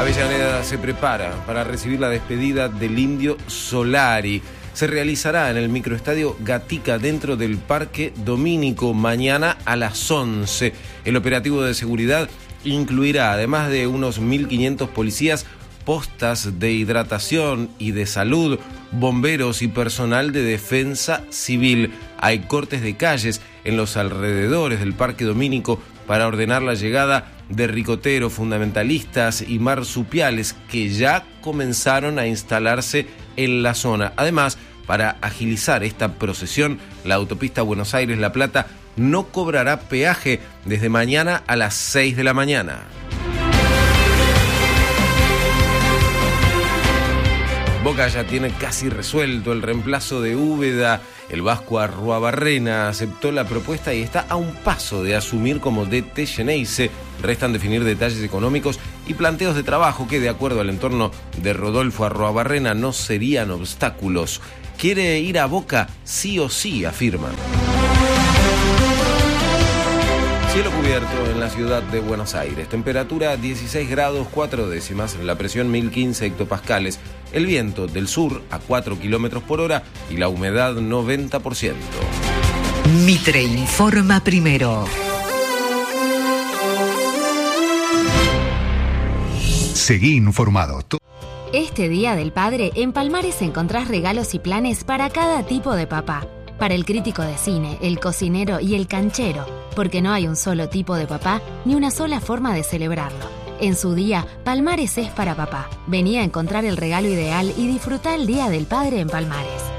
Avellaneda se prepara para recibir la despedida del Indio Solari. Se realizará en el microestadio Gatica dentro del Parque Domínico mañana a las 11. El operativo de seguridad incluirá, además de unos 1.500 policías, postas de hidratación y de salud, bomberos y personal de defensa civil. Hay cortes de calles en los alrededores del Parque Domínico para ordenar la llegada de ricoteros, fundamentalistas y marsupiales que ya comenzaron a instalarse en la zona. Además, para agilizar esta procesión, la autopista Buenos Aires-La Plata no cobrará peaje desde mañana a las 6 de la mañana. Boca ya tiene casi resuelto el reemplazo de Úbeda. El vasco Arruabarrena aceptó la propuesta y está a un paso de asumir como DT Xeneize. Restan definir detalles económicos y planteos de trabajo que, de acuerdo al entorno de Rodolfo Arruabarrena, no serían obstáculos. Quiere ir a Boca sí o sí, afirma. Cielo cubierto en la ciudad de Buenos Aires. Temperatura 16 grados 4 décimas. La presión 1015 hectopascales. El viento del sur a 4 kilómetros por hora y la humedad 90%. Mitre informa primero. Seguí informado. Este Día del Padre, en Palmares encontrás regalos y planes para cada tipo de papá. Para el crítico de cine, el cocinero y el canchero, porque no hay un solo tipo de papá ni una sola forma de celebrarlo. En su día, Palmares es para papá. Vení a encontrar el regalo ideal y disfrutá el Día del Padre en Palmares.